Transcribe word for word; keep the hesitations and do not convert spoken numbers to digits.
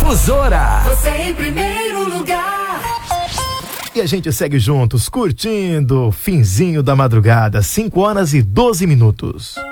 Difusora. Você em primeiro lugar. E a gente segue juntos, curtindo finzinho da madrugada, cinco horas e doze minutos.